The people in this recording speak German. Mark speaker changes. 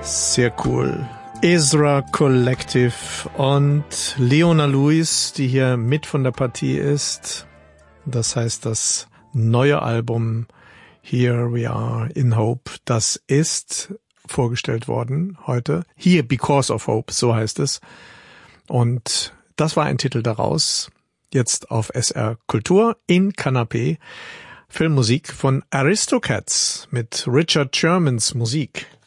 Speaker 1: Sehr cool. Ezra Collective und Leona Lewis, die hier mit von der Partie ist. Das heißt, das neue Album Here We Are in Hope, das ist vorgestellt worden heute. Here Because of Hope, so heißt es. Und das war ein Titel daraus. Jetzt auf SR Kultur in Kanapé. Filmmusik von Aristocats mit Richard Shermans Musik.